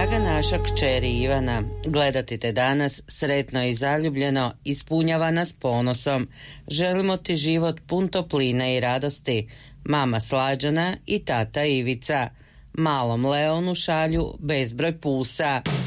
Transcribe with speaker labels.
Speaker 1: Draga naša kćeri Ivana, gledati te danas sretno i zaljubljeno ispunjava nas ponosom. Želimo ti život pun topline i radosti. Mama Slađana i tata Ivica. Malom Leonu šalju bezbroj pusa.